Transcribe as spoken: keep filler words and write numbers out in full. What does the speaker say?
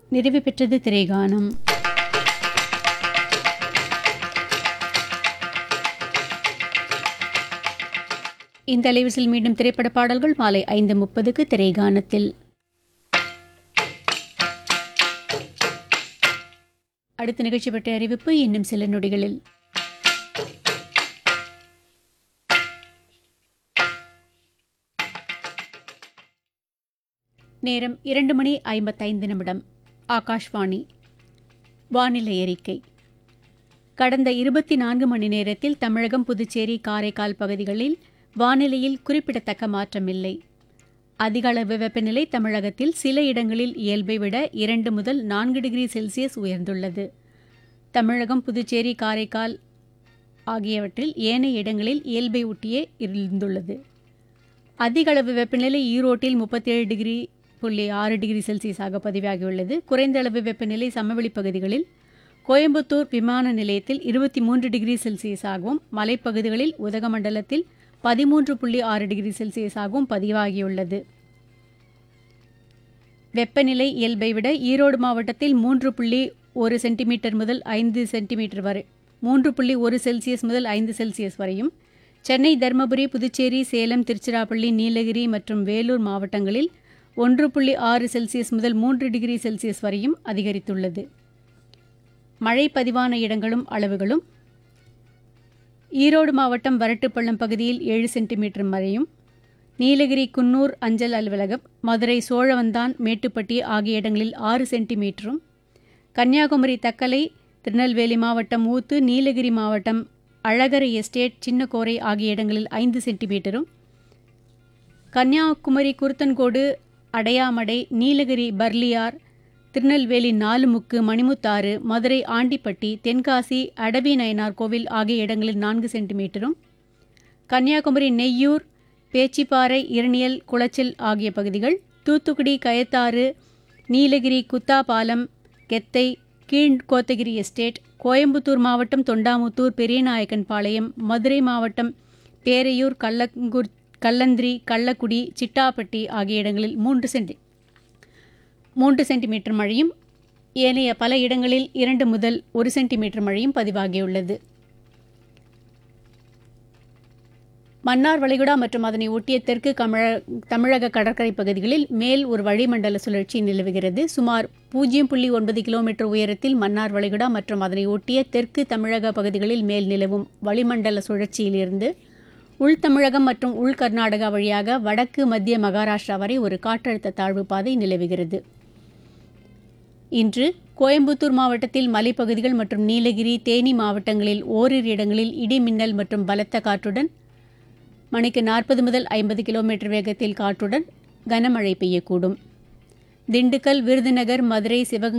நிறைவு பெற்றது திரைகானம். இந்த அலைவரிசையில் மீண்டும் திரைப்பட பாடல்கள் மாலை ஐந்து முப்பதுக்கு திரைகானத்தில். அடுத்த நிகழ்ச்சி பற்றிய அறிவிப்பு இன்னும் சில நொடிகளில். நேரம் இரண்டு மணி ஐம்பத்தைந்து நிமிடம். ஆகாஷ்வாணி. வானிலை அறிக்கை. கடந்த இருபத்தி நான்கு மணி நேரத்தில் தமிழகம், புதுச்சேரி, காரைக்கால் பகுதிகளில் வானிலையில் குறிப்பிடத்தக்க மாற்றமில்லை. அதிக அளவு வெப்பநிலை தமிழகத்தில் சில இடங்களில் இயல்பை விட இரண்டு முதல் நான்கு டிகிரி செல்சியஸ் உயர்ந்துள்ளது. தமிழகம், புதுச்சேரி, காரைக்கால் ஆகியவற்றில் ஏனைய இடங்களில் இயல்பை ஒட்டியே இருந்துள்ளது. அதிக அளவு வெப்பநிலை ஈரோட்டில் முப்பத்தேழு டிகிரி புள்ளி ஆறு டிகிரி செல்சியஸாக பதிவாகியுள்ளது. குறைந்த அளவு வெப்பநிலை சமவெளி பகுதிகளில் கோயம்புத்தூர் விமான நிலையத்தில் இருபத்தி மூன்று டிகிரி செல்சியஸாகவும், மலைப்பகுதிகளில் உதகமண்டலத்தில் பதிமூன்று புள்ளி ஆறு டிகிரி செல்சியஸாகவும் பதிவாகியுள்ளது. வெப்பநிலை இயல்பை விட ஈரோடு மாவட்டத்தில் மூன்று புள்ளி ஒரு சென்டிமீட்டர் முதல் ஐந்து சென்டிமீட்டர் வரை மூன்று புள்ளி ஒரு செல்சியஸ் முதல் ஐந்து செல்சியஸ் வரையும், சென்னை, தருமபுரி, புதுச்சேரி, சேலம், திருச்சிராப்பள்ளி, நீலகிரி மற்றும் வேலூர் மாவட்டங்களில் ஒன்று புள்ளி ஆறு செல்சியஸ் முதல் மூன்று டிகிரி செல்சியஸ் வரையும் அதிகரித்துள்ளது. மழை பதிவான இடங்களும் அளவுகளும்: ஈரோடு மாவட்டம் வரட்டுப்பள்ளம் பகுதியில் ஏழு சென்டிமீட்டர் வரையும், நீலகிரி குன்னூர் அஞ்சல் அலுவலகம், மதுரை சோழவந்தான், மேட்டுப்பட்டி ஆகிய இடங்களில் ஆறு சென்டிமீட்டரும், கன்னியாகுமரி தக்கலை, திருநெல்வேலி மாவட்டம் ஊத்து, நீலகிரி மாவட்டம் அழகரை எஸ்டேட், சின்னக்கோரை ஆகிய இடங்களில் ஐந்து சென்டிமீட்டரும், கன்னியாகுமரி குருத்தன்கோடு, அடையாமடை, நீலகிரி பர்லியார், திருநெல்வேலி நாலுமுக்கு, மணிமுத்தாறு, மதுரை ஆண்டிப்பட்டி, தென்காசி அடவி நயனார் கோவில் ஆகிய இடங்களில் நான்கு சென்டிமீட்டரும், கன்னியாகுமரி நெய்யூர், பேச்சிப்பாறை, இரணியல், குளச்சல் ஆகிய பகுதிகள், தூத்துக்குடி கயத்தாறு, நீலகிரி குத்தாபாலம், கெத்தை, கீழ்கோத்தகிரி எஸ்டேட், கோயம்புத்தூர் மாவட்டம் தொண்டாமுத்தூர், பெரியநாயக்கன்பாளையம், மதுரை மாவட்டம் பேரையூர், கள்ளங்குர் கல்லந்திரி, கள்ளக்குடி, சிட்டாப்பட்டி ஆகிய இடங்களில் மூன்று சென்டி மூன்று சென்டிமீட்டர் மழையும், ஏனைய பல இடங்களில் இரண்டு முதல் ஒரு சென்டிமீட்டர் மழையும் பதிவாகியுள்ளது. மன்னார் வளைகுடா மற்றும் அதனை ஒட்டிய தெற்கு தமிழக கடற்கரை பகுதிகளில் மேல் ஒரு வளிமண்டல சுழற்சி நிலவுகிறது. சுமார் பூஜ்ஜியம் புள்ளி ஒன்பது கிலோமீட்டர் உயரத்தில் மன்னார் வளைகுடா மற்றும் அதனை ஒட்டிய தெற்கு தமிழக பகுதிகளில் மேல் நிலவும் வளிமண்டல சுழற்சியிலிருந்து உள்தமிழகம் மற்றும் உள் கர்நாடகா வழியாக வடக்கு மத்திய மகாராஷ்டிரா வரை ஒரு காற்றழுத்த தாழ்வு பாதை நிலவுகிறது. இன்று கோயம்புத்தூர் மாவட்டத்தில் மலைப்பகுதிகள் மற்றும் நீலகிரி, தேனி மாவட்டங்களில் ஓரிரு இடங்களில் இடி மின்னல் மற்றும் பலத்த காற்றுடன் மணிக்கு நாற்பது முதல் ஐம்பது கிலோமீட்டர் வேகத்தில் காற்றுடன் கனமழை பெய்யக்கூடும். திண்டுக்கல், விருதுநகர், மதுரை, சிவகங்கை